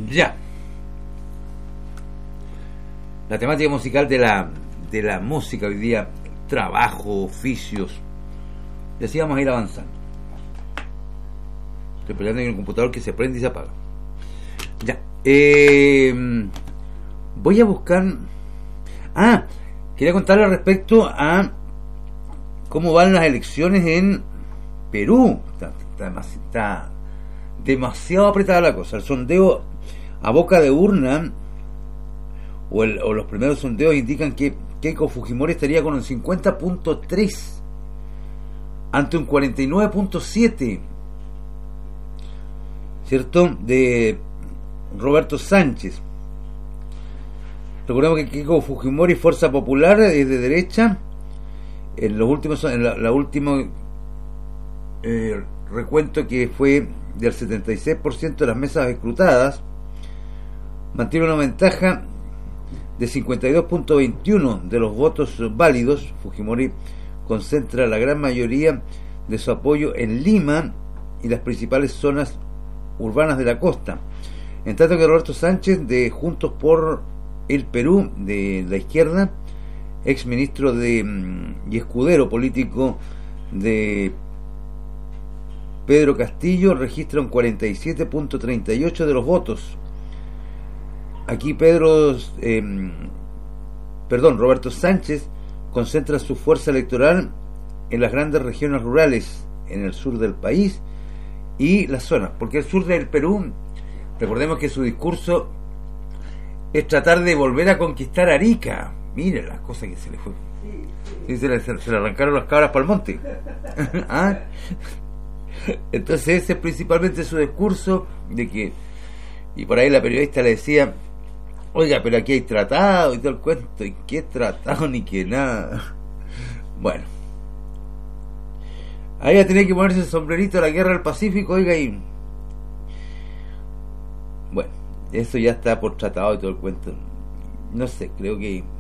Ya. La temática musical de la música hoy día, trabajo, oficios. Y así vamos a ir avanzando. Estoy peleando en el computador que se prende y se apaga. Ya. Voy a buscar. Quería contarle respecto a cómo van las elecciones en Perú. Está demasiado apretada la cosa. El sondeo a boca de urna o los primeros sondeos indican que Keiko Fujimori estaría con un 50.3 ante un 49.7, ¿cierto?, de Roberto Sánchez. Recordemos que Keiko Fujimori, Fuerza Popular, es de derecha. En los últimos, la última recuento, que fue del 76% de las mesas escrutadas, mantiene una ventaja de 52.21 de los votos válidos. Fujimori concentra la gran mayoría de su apoyo en Lima y las principales zonas urbanas de la costa, en tanto que Roberto Sánchez, de Juntos por el Perú, de la izquierda, ex ministro y escudero político de Pedro Castillo, registra un 47.38 de los votos. Aquí Roberto Sánchez concentra su fuerza electoral en las grandes regiones rurales, en el sur del país y las zonas, porque el sur del Perú, recordemos que su discurso es tratar de volver a conquistar Arica. Miren las cosas que se le fue. Sí, se le arrancaron las cabras para el monte. ¿Ah? Entonces ese es principalmente su discurso, de que, y por ahí la periodista le decía: oiga, pero aquí hay tratado y todo el cuento. ¿Y qué tratado? Ni que nada. Bueno, ahí va a tener que ponerse el sombrerito de la guerra del Pacífico, oiga, y bueno, eso ya está por tratado y todo el cuento. No sé, creo que